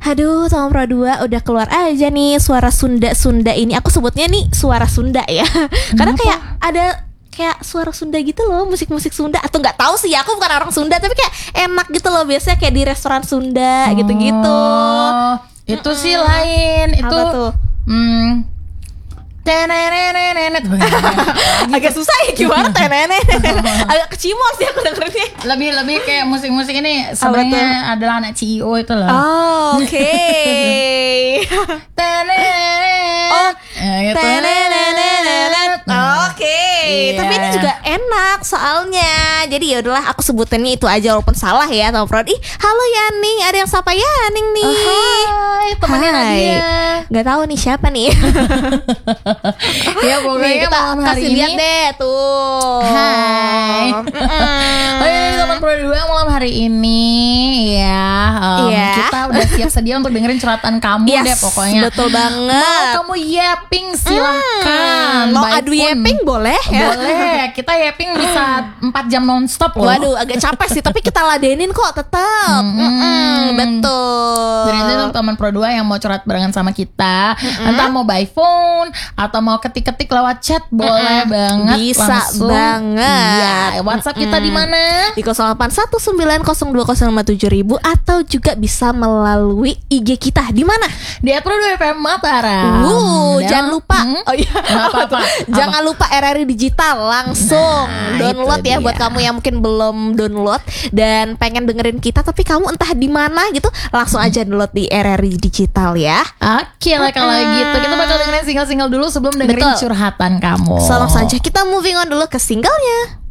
Aduh, Tom Pro 2 udah keluar aja nih suara Sunda ini. Aku sebutnya nih suara Sunda ya. Karena kayak ada kayak suara Sunda gitu loh, musik-musik Sunda. Atau nggak tahu sih, aku bukan orang Sunda, tapi kayak enak gitu loh. Biasanya kayak di restoran Sunda gitu-gitu. Itu sih lain. Itu Apa tuh? tenenenenet. Agak susah ya gimana tenene. Agak kecimol sih aku dengernya. Lebih kayak musik-musik ini sebenarnya adalah anak CEO itu loh. Oh, oke. Tenenenet. Gitu. Oke. Iya. Tapi ini juga enak soalnya. Jadi ya udahlah, aku sebutinnya itu aja walaupun salah ya, Tom Prod. Halo Yaning, ada yang sapa Yaning nih. Hai, temannya Nadia. Gak tahu nih siapa nih. Ya pokoknya Nih, kita malam hari kasih ini lihat deh tuh. Hai. Oh iya, teman Pro 2 malam hari ini ya, Iya. kita udah siap sedia untuk dengerin curhatan kamu deh pokoknya. Betul banget. Mau kamu yapping silahkan. Mau By adu phone. yapping boleh ya? Boleh. Kita yapping bisa 4 jam nonstop loh. Waduh, agak capek sih, tapi kita ladenin kok tetap. Betul. Jadi itu teman Pro 2 yang mau curhat barengan sama kita, entah mau by phone atau mau ketik-ketik lewat chat, boleh banget. Bisa langsung. banget. Iya, WhatsApp kita di mana? Di 08190207.000 atau juga bisa melalui IG kita di mana? Di @pro2fm Mataram. Dan- Jangan lupa. Oh iya. Apa-apa. Jangan lupa RRI Digital langsung download itu ya dia. buat kamu yang mungkin belum download dan pengen dengerin kita tapi kamu entah di mana gitu, langsung aja download di RRI Digital ya. Oke lah kalau gitu, kita bakal dengerin single-single dulu sebelum dengerin Betul. curhatan kamu. So langsung aja kita moving on dulu ke singlenya.